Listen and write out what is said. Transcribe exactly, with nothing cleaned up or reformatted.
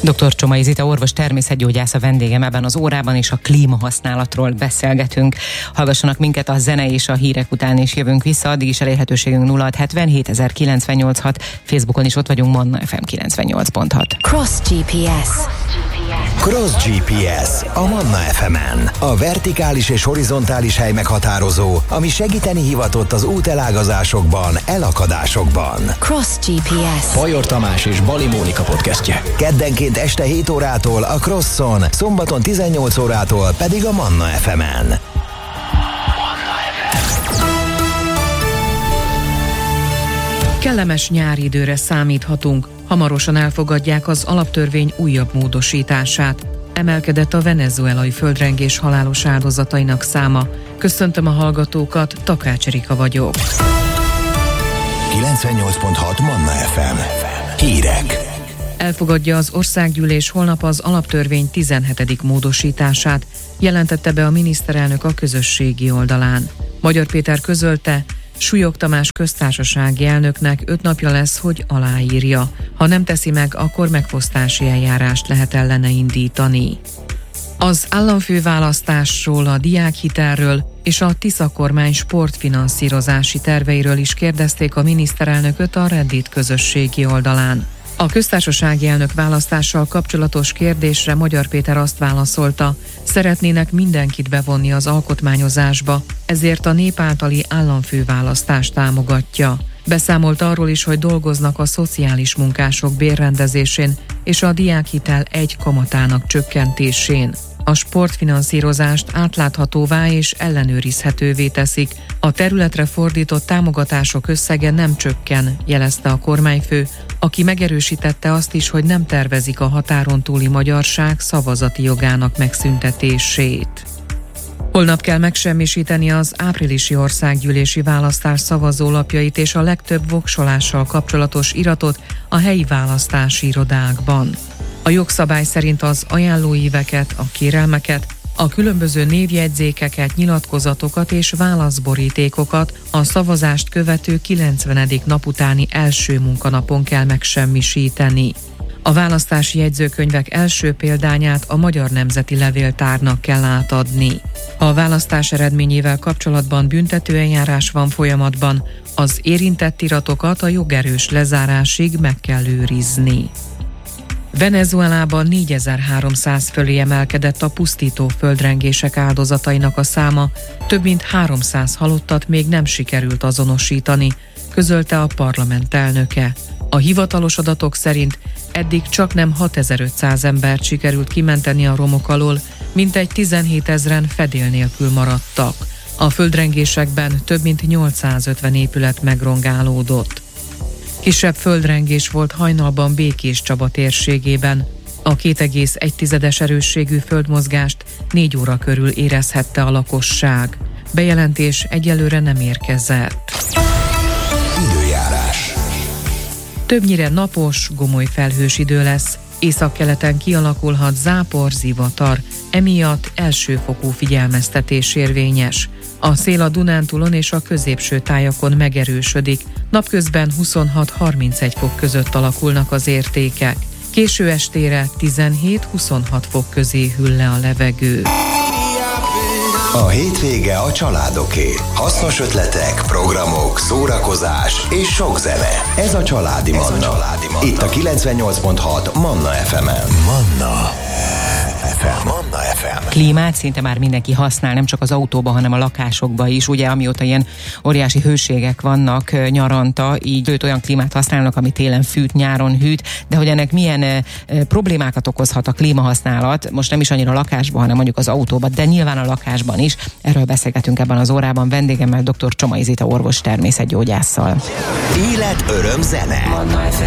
doktor Csomai Zita orvos természetgyógyász a vendégem ebben az órában, és a klímahasználatról beszélgetünk. Hallgassanak minket a zene és a hírek után, és jövünk vissza, addig is elérhetőségünk nulla hat hetvenhét ezer kilencszáznyolcvanhat, Facebookon is ott vagyunk, Manna ef em kilencvennyolc pont hat. Cross gé pé es. Cross gé pé es a Manna ef emen. A vertikális és horizontális hely meghatározó, ami segíteni hivatott az útelágazásokban, elakadásokban. Cross gé pé es. Bajor Tamás és Bali Mónika podcastje. Keddenként este hét órától a Crosson, szombaton tizennyolc órától pedig a Manna ef emen. Kellemes nyári időre számíthatunk. Hamarosan elfogadják az alaptörvény újabb módosítását. Emelkedett a venezuelai földrengés halálos áldozatainak száma. Köszöntöm a hallgatókat, Takács Erika vagyok. kilencvennyolc pont hat Manna ef em. Hírek. Elfogadja az országgyűlés holnap az alaptörvény tizenhetedik módosítását, jelentette be a miniszterelnök a közösségi oldalán. Magyar Péter közölte, Súlyog Tamás köztársasági elnöknek öt napja lesz, hogy aláírja. Ha nem teszi meg, akkor megfosztási eljárást lehet ellene indítani. Az államfőválasztásról, a diákhitelről és a Tisza kormány sportfinanszírozási terveiről is kérdezték a miniszterelnököt a Reddit közösségi oldalán. A köztársasági elnök választással kapcsolatos kérdésre Magyar Péter azt válaszolta, szeretnének mindenkit bevonni az alkotmányozásba, ezért a nép általi államfőválasztást támogatja. Beszámolt arról is, hogy dolgoznak a szociális munkások bérrendezésén és a diákhitel egy kamatának csökkentésén. A sportfinanszírozást átláthatóvá és ellenőrizhetővé teszik. A területre fordított támogatások összege nem csökken, jelezte a kormányfő, aki megerősítette azt is, hogy nem tervezik a határon túli magyarság szavazati jogának megszüntetését. Holnap kell megsemmisíteni az áprilisi országgyűlési választás szavazólapjait és a legtöbb voksolással kapcsolatos iratot a helyi választási irodákban. A jogszabály szerint az ajánlóíveket, a kérelmeket, a különböző névjegyzékeket, nyilatkozatokat és válaszborítékokat a szavazást követő kilencvenedik nap utáni első munkanapon kell megsemmisíteni. A választási jegyzőkönyvek első példányát a Magyar Nemzeti Levéltárnak kell átadni. Ha a választás eredményével kapcsolatban büntetőeljárás van folyamatban, az érintett iratokat a jogerős lezárásig meg kell őrizni. Venezuelában négyezer-háromszáz fölé emelkedett a pusztító földrengések áldozatainak a száma, több mint háromszáz halottat még nem sikerült azonosítani, közölte a parlament elnöke. A hivatalos adatok szerint eddig csaknem hatezer-ötszáz embert sikerült kimenteni a romok alól, mintegy tizenhétezren fedél nélkül maradtak. A földrengésekben több mint nyolcszázötven épület megrongálódott. Kisebb földrengés volt hajnalban Békéscsaba térségében. A két egész egy tizedes erősségű földmozgást négy óra körül érezhette a lakosság. Bejelentés egyelőre nem érkezett. Időjárás. Többnyire napos, gomoly felhős idő lesz. Északkeleten kialakulhat zápor, zivatar, emiatt elsőfokú figyelmeztetés érvényes. A szél a Dunántúlon és a középső tájakon megerősödik, napközben huszonhat-harmincegy fok között alakulnak az értékek. Késő estére tizenhét-huszonhat fok közé hűl le a levegő. A hétvége a családoké. Hasznos ötletek, programok, szórakozás és sok zene. Ez a Családi Manna. Ez a Családi Manna. Itt a kilencvennyolc pont hat Manna ef emen. Manna ef em. Manna ef em. Klímát szinte már mindenki használ, nem csak az autóban, hanem a lakásokban is. Ugye, amióta ilyen óriási hőségek vannak nyaranta, így őt olyan klímát használnak, ami télen fűt, nyáron hűt, de hogy ennek milyen e, e, problémákat okozhat a klímahasználat, most nem is annyira a lakásban, hanem mondjuk az autóban, de nyilván a lakásban is. Erről beszélgetünk ebben az órában vendégemmel, doktor Csomai Zita orvos természetgyógyásszal. Élet, öröm, zene.